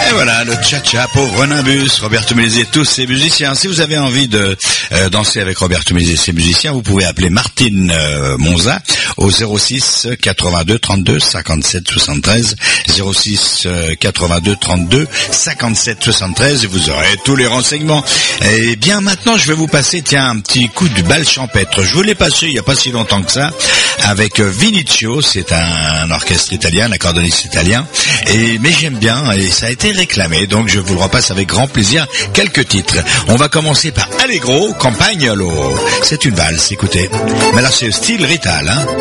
Et voilà, le cha-cha, pauvre Nimbus, Roberto Melezi et tous ses musiciens. Si vous avez envie de danser avec Roberto Melezi et ses musiciens, vous pouvez appeler Martine Monza au 06 82 32 57 73, 06 82 32 57 73, et vous aurez tous les renseignements. Et bien maintenant, je vais vous passer, un petit coup de balle champêtre. Je vous l'ai passé il n'y a pas si longtemps que ça, avec Vinicio, c'est un orchestre italien, un accordéoniste italien, mais j'aime bien, et ça a été réclamé, donc je vous le repasse avec grand plaisir, quelques titres. On va commencer par Allegro Campagnolo. C'est une valse, écoutez. Mais là, c'est style Rital, hein.